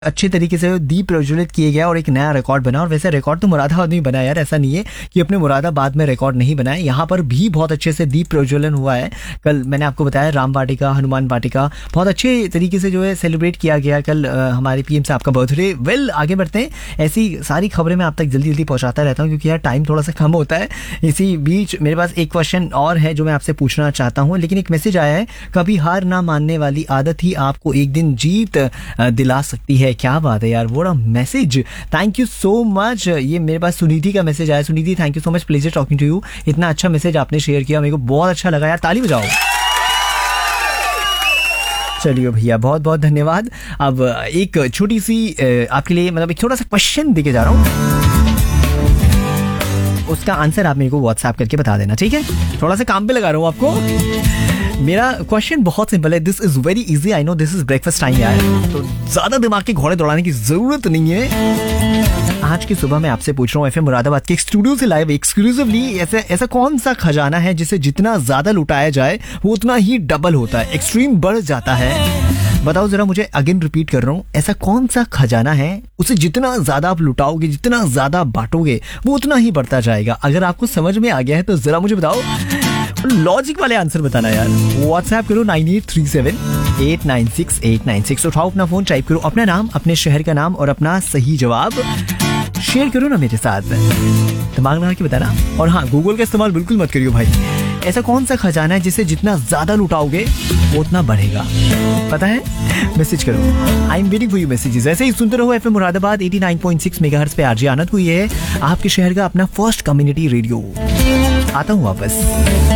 अच्छे तरीके से दीप प्रज्वलित किए गया और एक नया रिकॉर्ड बना। और वैसे रिकॉर्ड तो मुरादाबाद में ही बना यार, ऐसा नहीं है कि अपने मुरादाबाद में रिकॉर्ड नहीं बना है, यहाँ पर भी बहुत अच्छे से दीप प्रज्वलन हुआ है। कल मैंने आपको बताया राम वाटिका, हनुमान वाटिका बहुत अच्छे तरीके से जो है सेलिब्रेट किया गया। कल हमारे पीएम से आपका बर्थडे। वेल आगे बढ़ते हैं, ऐसी सारी खबरें मैं आप तक जल्दी जल्दी पहुंचाता रहता हूँ क्योंकि यार टाइम थोड़ा सा कम होता है। इसी बीच मेरे पास एक क्वेश्चन और है जो मैं आपसे पूछना चाहता हूँ, लेकिन एक मैसेज आया है, कभी हार ना मानने वाली आदत ही आपको एक दिन जीत दिला सकती है। क्या बात है यार, वो message, thank you so much. ये मेरे पास सुनीति का मैसेज आया। Suniti thank you so much, pleasure talking to you. इतना अच्छा मैसेज आपने शेयर किया, मेरे को बहुत अच्छा लगा यार, ताली बजाओ। चलिए भैया बहुत बहुत धन्यवाद। अब एक छोटी सी आपके लिए मतलब एक छोटा सा क्वेश्चन देके जा रहा हूँ, उसका आंसर आप मेरे को व्हाट्सएप करके बता देना, ठीक है? थोड़ा सा काम पे लगा रहा हूँ आपको। मेरा क्वेश्चन बहुत सिंपल है, this is very easy, I know this is breakfast time यार, तो ज्यादा दिमाग के घोड़े दौड़ाने की जरूरत नहीं है। आज की सुबह मैं आपसे पूछ रहा हूँ एफएम मुरादाबाद के स्टूडियो से लाइव एक्सक्लूसिवली, ऐसा कौन सा खजाना है जिसे जितना ज्यादा लुटाया जाए वो उतना ही डबल होता है, एक्सट्रीम बढ़ जाता है? बताओ जरा मुझे, अगेन रिपीट कर रहा हूँ, ऐसा कौन सा खजाना है उसे जितना ज्यादा आप लुटाओगे, जितना ज्यादा बांटोगे वो उतना ही बढ़ता जाएगा? अगर आपको समझ में आ गया है तो जरा मुझे बताओ, लॉजिक वाले आंसर बताना यार। व्हाट्सएप करो 9837896896। उठाओ अपना फोन, टाइप करो अपना नाम, अपने शहर का नाम और अपना सही जवाब शेयर करो ना मेरे साथ, दिमाग लगा के बताना। और हाँ, गूगल का इस्तेमाल बिल्कुल मत करियो भाई। ऐसा कौन सा खजाना है जिसे जितना ज्यादा लुटाओगे वो उतना बढ़ेगा? पता है? मैसेज करो, I am waiting for you messages. ऐसे ही सुनते रहो एफएम मुरादाबाद 89.6 मेगाहर्ट्ज पे। आरजे आनंद को ये है आपके शहर का अपना फर्स्ट कम्युनिटी रेडियो। आता हूँ वापस।